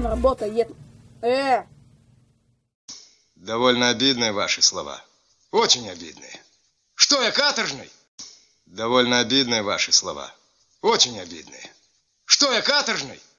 он работает. Довольно обидные ваши слова. Очень обидные. Что, я каторжный? Довольно обидные ваши слова. Очень обидные. Что, я каторжный?